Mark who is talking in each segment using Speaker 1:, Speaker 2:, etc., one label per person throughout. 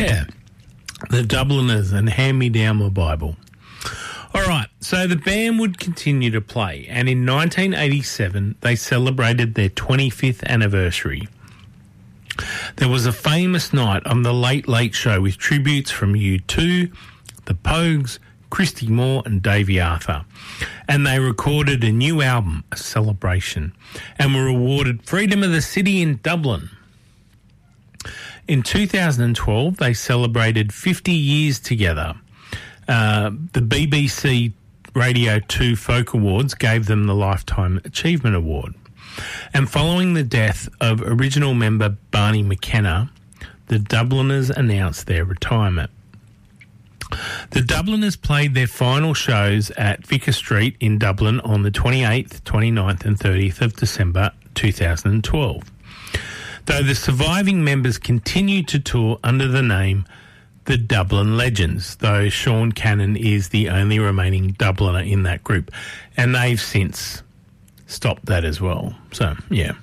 Speaker 1: Yeah, the Dubliners and Hand Me Down My Bible. All right, so the band would continue to play, and in 1987 they celebrated their 25th anniversary. There was a famous night on the Late Late Show with tributes from U2, the Pogues, Christy Moore and Davey Arthur. And they recorded a new album, A Celebration, and were awarded Freedom of the City in Dublin. In 2012, they celebrated 50 years together. The BBC Radio 2 Folk Awards gave them the Lifetime Achievement Award. And following the death of original member Barney McKenna, the Dubliners announced their retirement. The Dubliners played their final shows at Vicar Street in Dublin on the 28th, 29th and 30th of December 2012. Though the surviving members continued to tour under the name The Dublin Legends, though Sean Cannon is the only remaining Dubliner in that group, and they've since stopped that as well. So, yeah.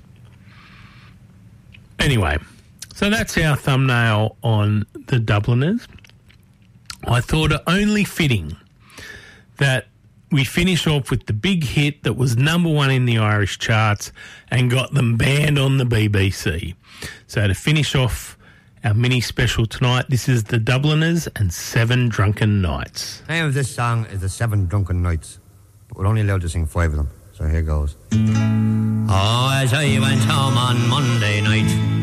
Speaker 1: Anyway, so that's our thumbnail on the Dubliners. I thought it only fitting that we finish off with the big hit that was number one in the Irish charts and got them banned on the BBC. So to finish off our mini special tonight, this is the Dubliners and Seven Drunken Nights.
Speaker 2: The name of this song is The Seven Drunken Nights, but we're only allowed to sing 5 of them. So here goes. Oh, as I went home on Monday night,